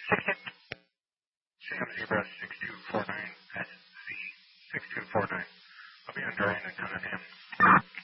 Sam Zebra 6249 SZ 6249. I'll be on drawing in Cunningham.